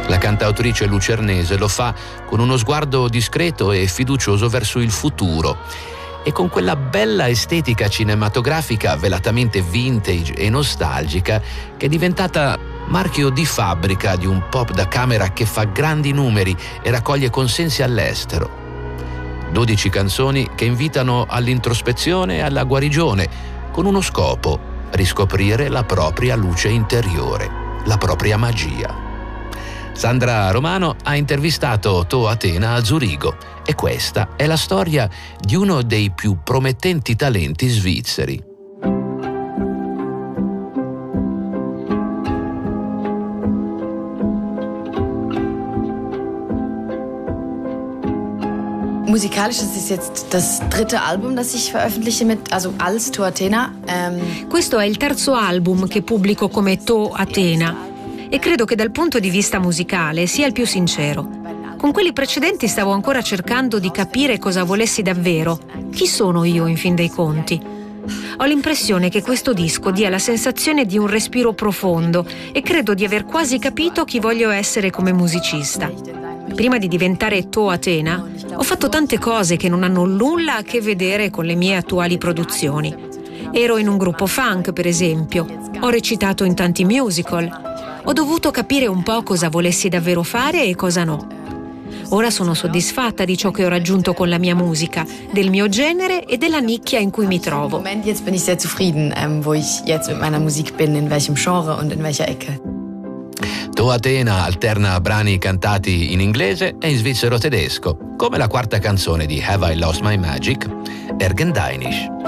La cantautrice lucernese lo fa con uno sguardo discreto e fiducioso verso il futuro e con quella bella estetica cinematografica velatamente vintage e nostalgica che è diventata marchio di fabbrica di un pop da camera che fa grandi numeri e raccoglie consensi all'estero. 12 canzoni che invitano all'introspezione e alla guarigione, con uno scopo: riscoprire la propria luce interiore, la propria magia. Sandra Romano ha intervistato To Atena a Zurigo e questa è la storia di uno dei più promettenti talenti svizzeri. Musikalisch ist es jetzt das dritte Album, das ich veröffentliche als To Atena. Questo è il terzo album che pubblico come To Atena e credo che dal punto di vista musicale sia il più sincero. Con quelli precedenti stavo ancora cercando di capire cosa volessi davvero. Chi sono io in fin dei conti? Ho l'impressione che questo disco dia la sensazione di un respiro profondo e credo di aver quasi capito chi voglio essere come musicista. Prima di diventare To Atena, ho fatto tante cose che non hanno nulla a che vedere con le mie attuali produzioni. Ero in un gruppo funk, per esempio. Ho recitato in tanti musical. Ho dovuto capire un po' cosa volessi davvero fare e cosa no. Ora sono soddisfatta di ciò che ho raggiunto con la mia musica, del mio genere e della nicchia in cui mi trovo. Jetzt bin ich sehr zufrieden, wo ich jetzt mit meiner Musik bin, in welchem Genre und in welcher Ecke. To Atena alterna brani cantati in inglese e in svizzero tedesco, come la quarta canzone di Have I Lost My Magic, Ergendeinisch.